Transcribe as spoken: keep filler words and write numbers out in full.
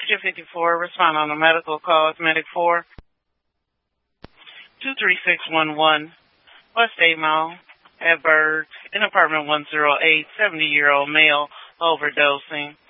Picture fifty-four, respond on a medical call. It's Medic four. two three six one one, West eight Mile, at Berg, in apartment one oh eight, seventy-year-old male overdosing.